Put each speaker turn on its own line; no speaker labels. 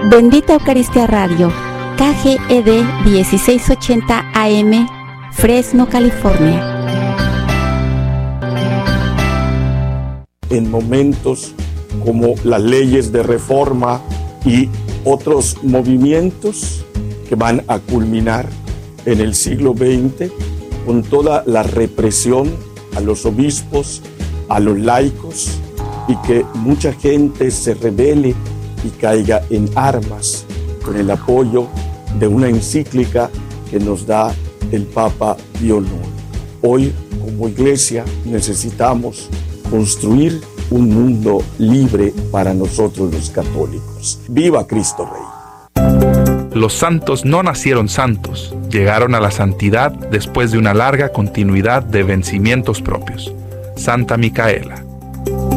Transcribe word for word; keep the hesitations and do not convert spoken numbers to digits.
Bendita Eucaristía Radio, K G E D dieciséis ochenta A M, Fresno, California.
En momentos como las leyes de reforma y otros movimientos que van a culminar en el siglo veinte con toda la represión a los obispos, a los laicos, y que mucha gente se rebele y caiga en armas con el apoyo de una encíclica que nos da el Papa Pío noveno. Hoy, como iglesia, necesitamos construir un mundo libre para nosotros los católicos. ¡Viva Cristo Rey!
Los santos no nacieron santos, llegaron a la santidad después de una larga continuidad de vencimientos propios. Santa Micaela.